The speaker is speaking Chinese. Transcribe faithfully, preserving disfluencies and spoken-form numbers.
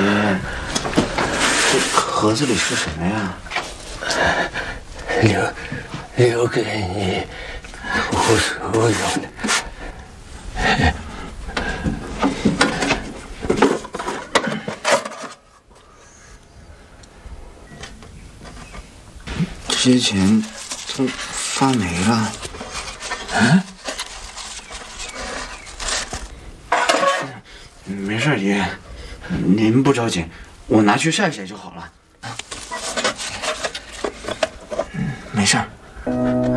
爷，这盒子里是什么呀？ 留留给你我所有的。 这些钱都发霉了。嗯？没事，爷，您不着急，我拿去晒晒就好了。没事。